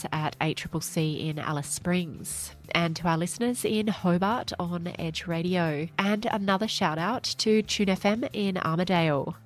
at ACCC in Alice Springs, and to our listeners in Hobart on Edge Radio, and another shout out to Tune FM in Armidale.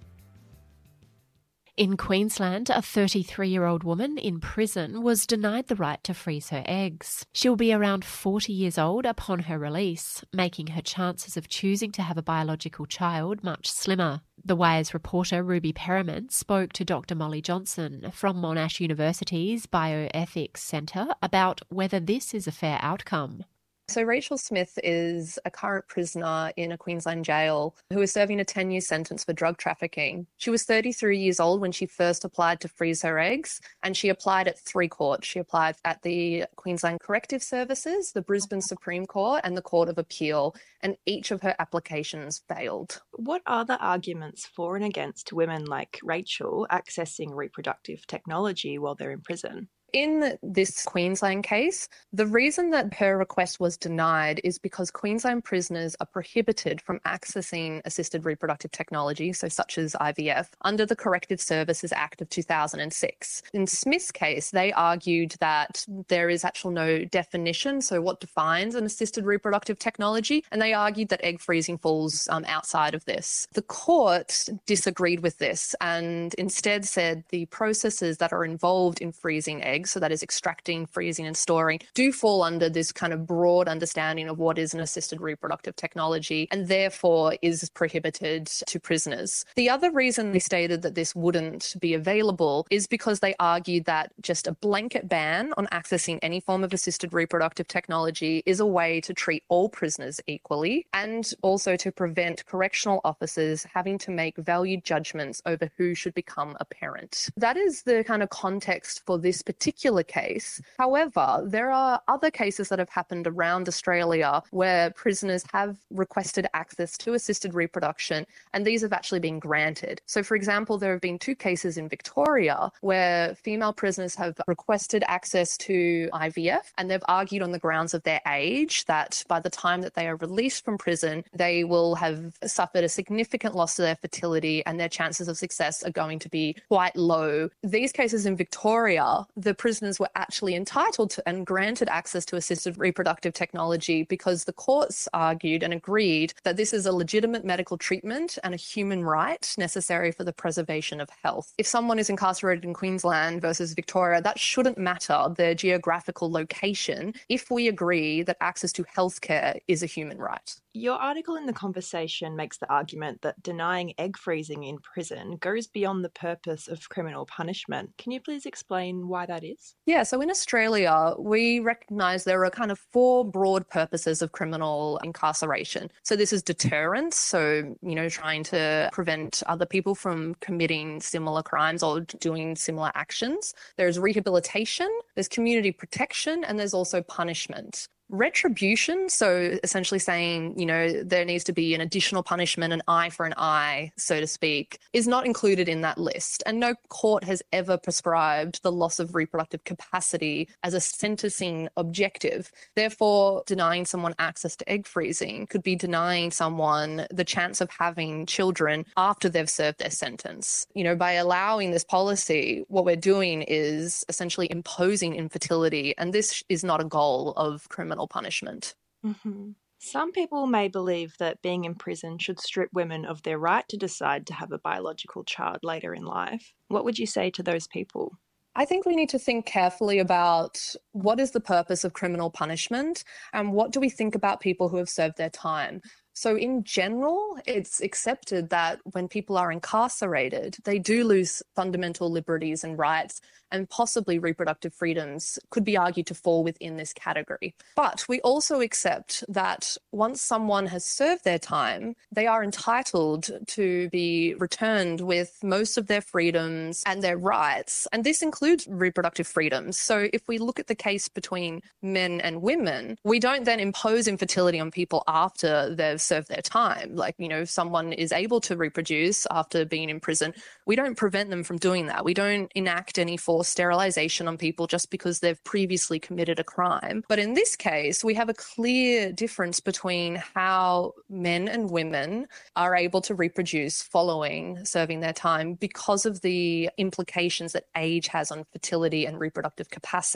In Queensland, a 33-year-old woman in prison was denied the right to freeze her eggs. She'll be around 40 years old upon her release, making her chances of choosing to have a biological child much slimmer. The Wires reporter Ruby Perriman spoke to Dr. Molly Johnson from Monash University's Bioethics Centre about whether this is a fair outcome. So Rachel Smith is a current prisoner in a Queensland jail who is serving a 10-year sentence for drug trafficking. She was 33 years old when she first applied to freeze her eggs, and she applied at 3 courts. She applied at the Queensland Corrective Services, the Brisbane Supreme Court, and the Court of Appeal, and each of her applications failed. What are the arguments for and against women like Rachel accessing reproductive technology while they're in prison? In this Queensland case, the reason that her request was denied is because Queensland prisoners are prohibited from accessing assisted reproductive technology, so such as IVF, under the Corrective Services Act of 2006. In Smith's case, they argued that there is actually no definition, so what defines an assisted reproductive technology, and they argued that egg freezing falls outside of this. The court disagreed with this and instead said the processes that are involved in freezing eggs, so that is extracting, freezing and storing, do fall under this kind of broad understanding of what is an assisted reproductive technology and therefore is prohibited to prisoners. The other reason they stated that this wouldn't be available is because they argued that just a blanket ban on accessing any form of assisted reproductive technology is a way to treat all prisoners equally and also to prevent correctional officers having to make valued judgments over who should become a parent. That is the kind of context for this particular case. However, there are other cases that have happened around Australia where prisoners have requested access to assisted reproduction and these have actually been granted. So, for example, there have been 2 cases in Victoria where female prisoners have requested access to IVF and they've argued on the grounds of their age that by the time that they are released from prison, they will have suffered a significant loss to their fertility and their chances of success are going to be quite low. These cases in Victoria, the prisoners were actually entitled to and granted access to assisted reproductive technology because the courts argued and agreed that this is a legitimate medical treatment and a human right necessary for the preservation of health. If someone is incarcerated in Queensland versus Victoria, that shouldn't matter their geographical location if we agree that access to healthcare is a human right. Your article in The Conversation makes the argument that denying egg freezing in prison goes beyond the purpose of criminal punishment. Can you please explain why that is? Yeah, so in Australia, we recognise there are kind of 4 broad purposes of criminal incarceration. So this is deterrence, so, trying to prevent other people from committing similar crimes or doing similar actions. There's rehabilitation, there's community protection, and there's also punishment. Retribution, so essentially saying, there needs to be an additional punishment, an eye for an eye, so to speak, is not included in that list. And no court has ever prescribed the loss of reproductive capacity as a sentencing objective. Therefore, denying someone access to egg freezing could be denying someone the chance of having children after they've served their sentence. By allowing this policy, what we're doing is essentially imposing infertility, and this is not a goal of criminal punishment. Mm-hmm. Some people may believe that being in prison should strip women of their right to decide to have a biological child later in life. What would you say to those people? I think we need to think carefully about what is the purpose of criminal punishment and what do we think about people who have served their time. So in general, it's accepted that when people are incarcerated, they do lose fundamental liberties and rights, and possibly reproductive freedoms could be argued to fall within this category. But we also accept that once someone has served their time, they are entitled to be returned with most of their freedoms and their rights. And this includes reproductive freedoms. So if we look at the case between men and women, we don't then impose infertility on people after they've served their time. Like, if someone is able to reproduce after being in prison, we don't prevent them from doing that. We don't enact any forced sterilization on people just because they've previously committed a crime. But in this case, we have a clear difference between how men and women are able to reproduce following serving their time because of the implications that age has on fertility and reproductive capacity.